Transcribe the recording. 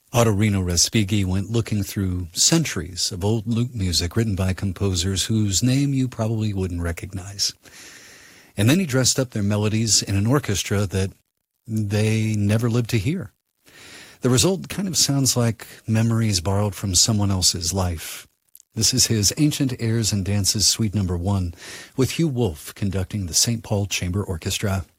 Ottorino Respighi went looking through centuries of old lute music written by composers whose name you probably wouldn't recognize. And then he dressed up their melodies in an orchestra that they never lived to hear. The result kind of sounds like memories borrowed from someone else's life. This is his Ancient Airs and Dances Suite No. 1, with Hugh Wolf conducting the St. Paul Chamber Orchestra.